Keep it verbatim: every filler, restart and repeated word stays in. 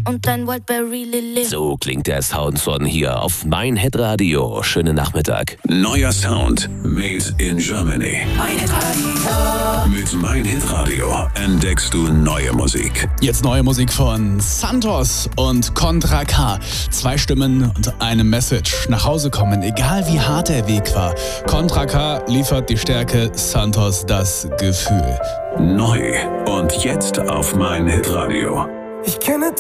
und dein Wildberry Lily. So klingt der Sound von hier auf mein Hitradio. Schönen Nachmittag. Neuer Sound made in Germany. Mein Hitradio. Mit Mein Hitradio entdeckst du neue Musik. Jetzt neue Musik von Santos und Contra K. Zwei Stimmen und eine Message. Nach Hause kommen, egal wie hart der Weg war. Contra K liefert die Stärke, Santos das Gefühl. Neu und jetzt auf Mein Hitradio. Ich kenne